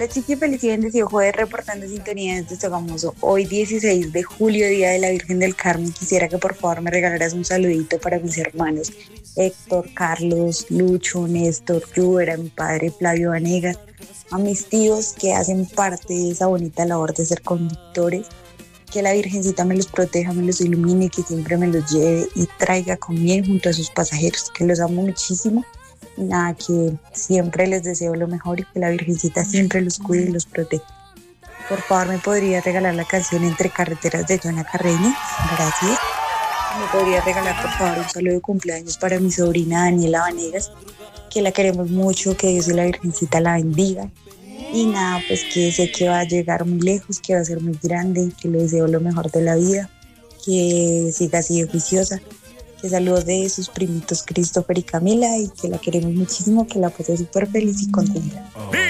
Hola Chiqui, feliz y bendecido jueves reportando sintonía desde Sogamoso. Hoy 16 de julio, Día de la Virgen del Carmen. Quisiera que por favor me regalaras un saludito para mis hermanos Héctor, Carlos, Lucho, Néstor, Lluvera, mi padre Flavio Vanegas, a mis tíos que hacen parte de esa bonita labor de ser conductores. Que la Virgencita me los proteja, me los ilumine, que siempre me los lleve y traiga con bien junto a sus pasajeros, que los amo muchísimo. Y nada, que siempre les deseo lo mejor y que la Virgencita siempre los cuide y los proteja. Por favor, ¿me podría regalar la canción Entre Carreteras de Joana Carreño? Gracias. ¿Me podría regalar, por favor, un saludo de cumpleaños para mi sobrina Daniela Vanegas, que la queremos mucho, que Dios y la Virgencita la bendiga? Y nada, pues que sé que va a llegar muy lejos, que va a ser muy grande, que le deseo lo mejor de la vida, que siga así de juiciosa, que saludos de sus primitos Christopher y Camila y que la queremos muchísimo, que la pase súper feliz y contenta.